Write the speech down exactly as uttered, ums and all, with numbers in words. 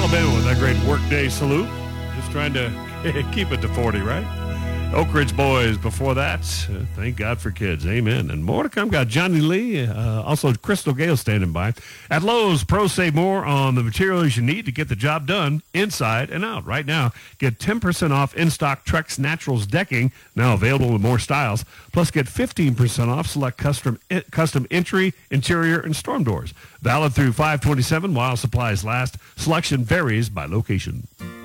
Alabama with that great workday salute. Just trying to keep it to forty, right? Oak Ridge Boys before that. Uh, thank God for kids. Amen. And more to come. Got Johnny Lee, uh, also Crystal Gale standing by. At Lowe's, pros save more on the materials you need to get the job done inside and out. Right now, get ten percent off in-stock Trex Naturals decking, now available in more styles. Plus, get fifteen percent off select custom custom entry, interior, and storm doors. Valid through five twenty-seven while supplies last. Selection varies by location.